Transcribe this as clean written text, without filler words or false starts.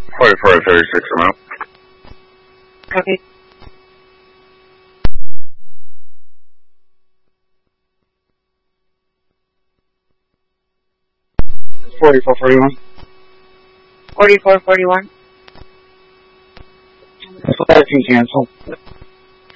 4436, I'm out. Copy. $44.41. 4441. Flight can cancel.